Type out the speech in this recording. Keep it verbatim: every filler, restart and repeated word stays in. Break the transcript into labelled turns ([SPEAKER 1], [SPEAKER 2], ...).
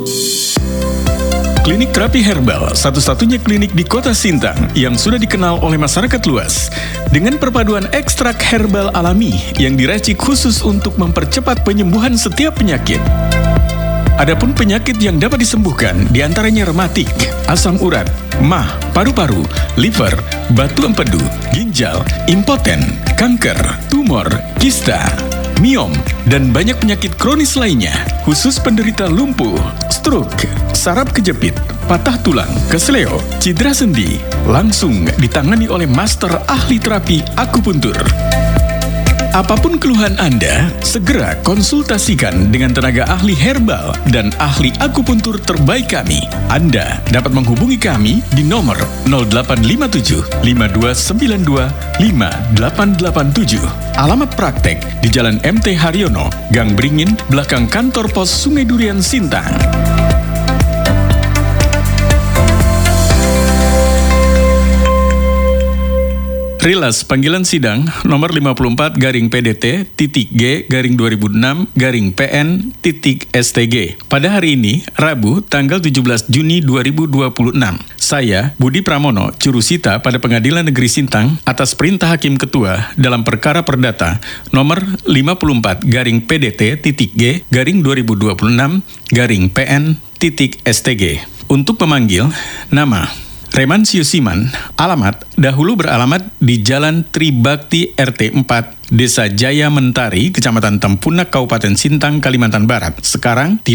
[SPEAKER 1] Klinik Terapi Herbal, satu-satunya klinik di Kota Sintang yang sudah dikenal oleh masyarakat luas. Dengan perpaduan ekstrak herbal alami yang diracik khusus untuk mempercepat penyembuhan setiap penyakit. Adapun penyakit yang dapat disembuhkan diantaranya rematik, asam urat, mah, paru-paru, liver, batu empedu, ginjal, impoten, kanker, tumor, kista, miom, dan banyak penyakit kronis lainnya, khusus penderita lumpuh, stroke, saraf kejepit, patah tulang, kesleo, cedera sendi, langsung ditangani oleh master ahli terapi akupuntur. Apapun keluhan Anda, segera konsultasikan dengan tenaga ahli herbal dan ahli akupuntur terbaik kami. Anda dapat menghubungi kami di nomor nol delapan lima tujuh lima dua sembilan dua lima delapan delapan tujuh. Alamat praktek di Jalan M T Haryono, Gang Beringin, belakang kantor pos Sungai Durian, Sintang. Rilas panggilan sidang nomor lima puluh empat garing P D T titik G garing dua ribu enam garing P N titik S T G pada hari ini, Rabu, tanggal tujuh belas Juni dua ribu dua puluh enam. Saya, Budi Pramono, jurusita pada Pengadilan Negeri Sintang atas perintah Hakim Ketua dalam perkara perdata nomor lima puluh empat garing P D T titik G garing dua ribu dua puluh enam garing P N titik S T G. Untuk memanggil, nama Remansius Siman, alamat dahulu beralamat di Jalan Tribakti R T empat, Desa Jaya Mentari, Kecamatan Tempunak, Kabupaten Sintang, Kalimantan Barat. Sekarang